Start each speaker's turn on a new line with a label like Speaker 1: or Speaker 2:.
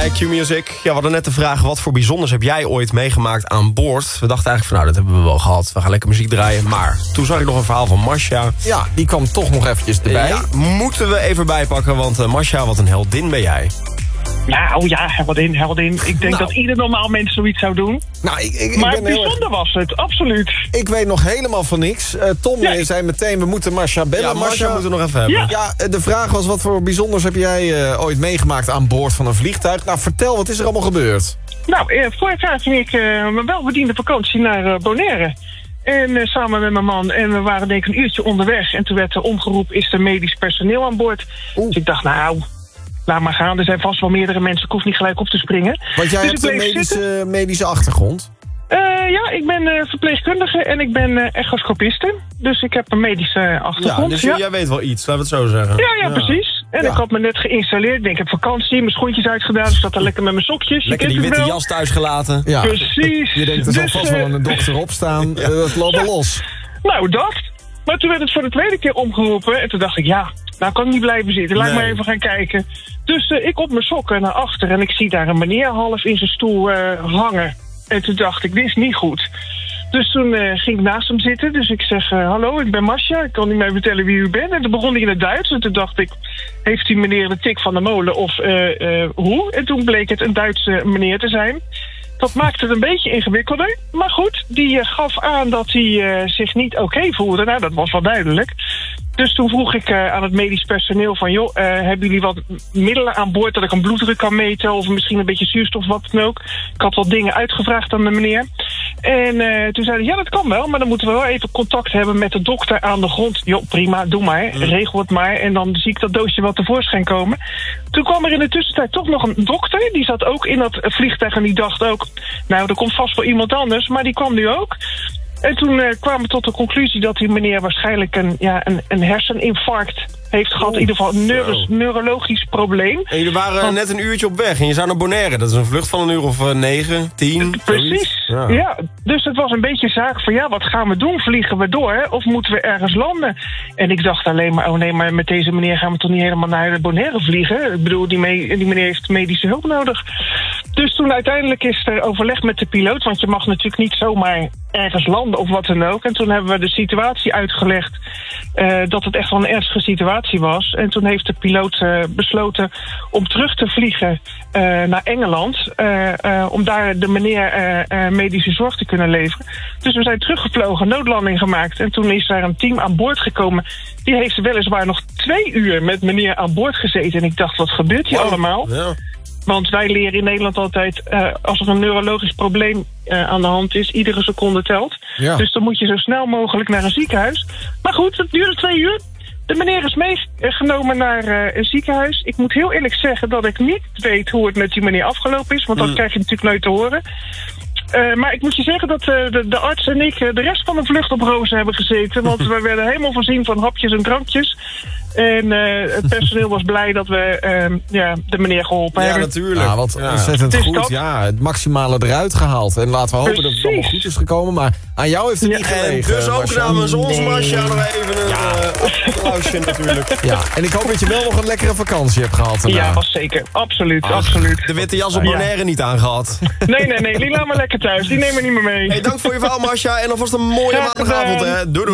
Speaker 1: bij Q-Music. Ja, we hadden net de vraag, wat voor bijzonders heb jij ooit meegemaakt aan boord? We dachten eigenlijk van, nou, dat hebben we wel gehad. We gaan lekker muziek draaien. Maar toen zag ik nog een verhaal van Masha.
Speaker 2: Ja, die kwam toch nog eventjes erbij.
Speaker 1: Ja, moeten we even bijpakken, want Masha, wat een heldin ben jij.
Speaker 3: Ja, heldin. Ik denk dat ieder normaal mens zoiets zou doen.
Speaker 2: Nou, ik
Speaker 3: maar
Speaker 2: ben
Speaker 3: bijzonder was het, absoluut.
Speaker 2: Ik weet nog helemaal van niks. Tom zei meteen, we moeten Masha bellen.
Speaker 1: Ja, Masha moeten we nog even hebben.
Speaker 2: Ja, de vraag was, wat voor bijzonders heb jij ooit meegemaakt aan boord van een vliegtuig? Nou, vertel, wat is er allemaal gebeurd?
Speaker 3: Nou, vorig jaar ging ik mijn welverdiende vakantie naar Bonaire. En samen met mijn man. En we waren denk ik een uurtje onderweg. En toen werd er omgeroepen, is er medisch personeel aan boord? Dus ik dacht, nou, laat maar gaan. Er zijn vast wel meerdere mensen. Ik hoef niet gelijk op te springen.
Speaker 2: Want jij hebt een medische achtergrond?
Speaker 3: Ja, ik ben verpleegkundige en ik ben echoscopiste. Dus ik heb een medische achtergrond.
Speaker 1: Ja, dus jij weet wel iets, laten we het zo zeggen.
Speaker 3: Ja, precies. En ik had me net geïnstalleerd. Ik denk, ik heb vakantie, mijn schoentjes uitgedaan. Ik zat daar lekker met mijn sokjes.
Speaker 1: Lekker die witte jas thuis gelaten.
Speaker 2: Ja.
Speaker 3: Precies.
Speaker 2: Je denkt, er zal vast wel een dokter op staan. Dat loopt wel los.
Speaker 3: Nou, dat. Maar toen werd het voor de tweede keer omgeroepen. En toen dacht ik, ja, nou kan ik niet blijven zitten. Laat maar even gaan kijken. Dus ik op mijn sokken naar achter. En ik zie daar een meneer half in zijn stoel hangen. En toen dacht ik, dit is niet goed. Dus toen ging ik naast hem zitten. Dus ik zeg, hallo, ik ben Masha. Ik kan niet meer vertellen wie u bent. En toen begon hij in het Duits. En toen dacht ik, heeft die meneer de tik van de molen of hoe? En toen bleek het een Duitse meneer te zijn. Dat maakte het een beetje ingewikkelder. Maar goed, die gaf aan dat hij zich niet oké voelde. Nou, dat was wel duidelijk. Dus toen vroeg ik aan het medisch personeel van, joh, hebben jullie wat middelen aan boord dat ik een bloeddruk kan meten of misschien een beetje zuurstof, wat dan ook. Ik had wat dingen uitgevraagd aan de meneer. En toen zeiden ja, dat kan wel, maar dan moeten we wel even contact hebben met de dokter aan de grond. Joh, prima, doe maar, regel het maar. En dan zie ik dat doosje wel tevoorschijn komen. Toen kwam er in de tussentijd toch nog een dokter, die zat ook in dat vliegtuig en die dacht ook, nou, er komt vast wel iemand anders, maar die kwam nu ook. En toen kwamen we tot de conclusie dat die meneer waarschijnlijk een herseninfarct heeft gehad. In ieder geval een neurologisch probleem.
Speaker 1: En jullie waren net een uurtje op weg en je zou naar Bonaire. Dat is een vlucht van een uur of 9, 10.
Speaker 3: Precies, ja. Dus het was een beetje zaak van, ja, wat gaan we doen? Vliegen we door of moeten we ergens landen? En ik dacht alleen maar, oh nee, maar met deze meneer gaan we toch niet helemaal naar Bonaire vliegen? Ik bedoel, die meneer heeft medische hulp nodig. Dus toen uiteindelijk is er overleg met de piloot, want je mag natuurlijk niet zomaar ergens landen of wat dan ook. En toen hebben we de situatie uitgelegd dat het echt wel een ernstige situatie was. En toen heeft de piloot besloten om terug te vliegen naar Engeland. Om daar de meneer medische zorg te kunnen leveren. Dus we zijn teruggevlogen, noodlanding gemaakt. En toen is daar een team aan boord gekomen. Die heeft weliswaar nog 2 uur met meneer aan boord gezeten. En ik dacht, wat gebeurt hier allemaal? Ja. Want wij leren in Nederland altijd, als er een neurologisch probleem aan de hand is, iedere seconde telt. Ja. Dus dan moet je zo snel mogelijk naar een ziekenhuis. Maar goed, het duurde 2 uur. De meneer is meegenomen naar een ziekenhuis. Ik moet heel eerlijk zeggen dat ik niet weet hoe het met die meneer afgelopen is. Want dat krijg je natuurlijk nooit te horen. Maar ik moet je zeggen dat de arts en ik de rest van de vlucht op rozen hebben gezeten. Want we werden helemaal voorzien van hapjes en drankjes. En het personeel was blij dat we de meneer geholpen hebben.
Speaker 1: Ja, natuurlijk.
Speaker 2: Ja, wat ontzettend goed. Ja, het maximale eruit gehaald. En laten we hopen dat het allemaal goed is gekomen. Maar aan jou heeft het niet gelegen.
Speaker 1: Dus ook namens ons, Masha, nog even een applausje natuurlijk.
Speaker 2: Ja, en ik hoop dat je wel nog een lekkere vakantie hebt gehad.
Speaker 3: Ja, was zeker. Absoluut, absoluut.
Speaker 1: De witte jas op Bonaire niet aangehad.
Speaker 3: Nee, die laat maar lekker thuis. Die nemen we niet meer mee.
Speaker 1: Hey, dank voor je verhaal, Masha. En alvast een mooie maandagavond. Doei.